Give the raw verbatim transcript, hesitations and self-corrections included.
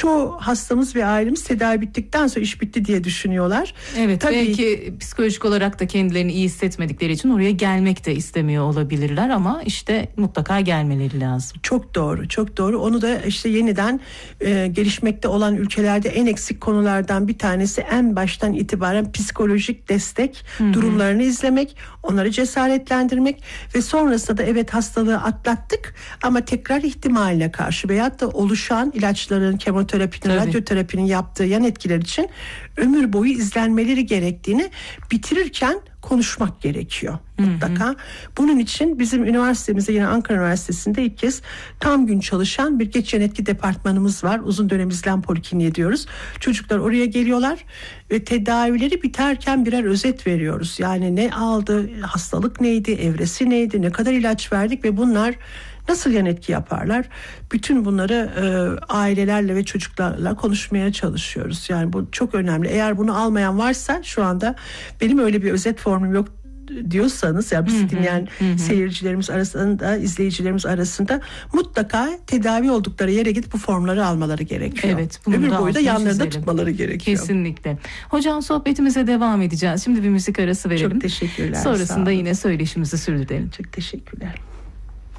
çoğu hastamız ve ailemiz tedavi bittikten sonra iş bitti diye düşünüyorlar. Evet, Tabii, belki psikolojik olarak da kendilerini iyi hissetmedikleri için oraya gelmek de istemiyor olabilirler ama işte mutlaka gelmeleri lazım. Çok doğru, çok doğru. Onu da işte yeniden e, gelişmekte olan ülkelerde en eksik konulardan bir tanesi en baştan itibaren psikolojik destek Hı-hı. durumlarını izlemek, onları cesaretlendirmek ve sonrasında da evet hastalığı atlattık ama tekrar ihtimaline karşı veyahut da oluşan ilaçların, kemoterapinin, Tabii. radyoterapinin yaptığı yan etkiler için ömür boyu izlenmeleri gerektiğini bitirirken konuşmak gerekiyor mutlaka. Hı hı. Bunun için bizim üniversitemizde, yine Ankara Üniversitesi'nde ilk kez tam gün çalışan bir geç yan etki departmanımız var. Uzun dönem izlem polikliniği diyoruz. Çocuklar oraya geliyorlar ve tedavileri biterken birer özet veriyoruz. Yani ne aldı, hastalık neydi, evresi neydi, ne kadar ilaç verdik ve bunlar nasıl yan etki yaparlar? Bütün bunları e, ailelerle ve çocuklarla konuşmaya çalışıyoruz. Yani bu çok önemli. Eğer bunu almayan varsa şu anda benim öyle bir özet formum yok diyorsanız, yani bizi dinleyen hı hı. seyircilerimiz arasında, izleyicilerimiz arasında mutlaka tedavi oldukları yere gidip bu formları almaları gerekiyor. Evet, bunu ömür da boyu da yanlarında çizelim. tutmaları gerekiyor. Kesinlikle. Hocam, sohbetimize devam edeceğiz. Şimdi bir müzik arası verelim. Çok teşekkürler. Sonrasında yine söyleşimizi sürdürelim. Çok teşekkürler.